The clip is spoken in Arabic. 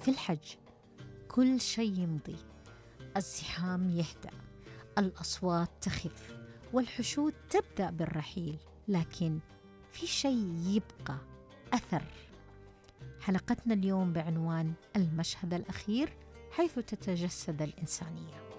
في الحج كل شيء يمضي، الزحام يهدأ، الأصوات تخف، والحشود تبدأ بالرحيل، لكن في شيء يبقى أثر. حلقتنا اليوم بعنوان المشهد الأخير، حيث تتجسد الإنسانية.